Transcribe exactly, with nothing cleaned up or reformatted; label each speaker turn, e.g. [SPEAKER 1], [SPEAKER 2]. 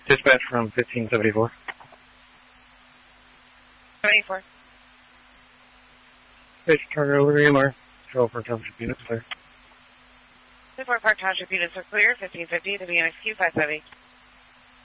[SPEAKER 1] Dispatch from fifteen seventy-four.
[SPEAKER 2] seventy-four.
[SPEAKER 1] Station target over E M R. Control for township units, clear.
[SPEAKER 2] Newport Park Township units are clear. fifteen fifty to B N X Q five seventy.